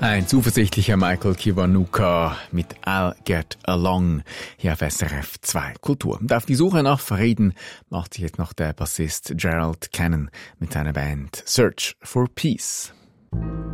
Ein zuversichtlicher Michael Kiwanuka mit I'll Get Along hier auf SRF 2 Kultur. Und auf die Suche nach Frieden macht sich jetzt noch der Bassist Gerald Cannon mit seiner Band Search for Peace.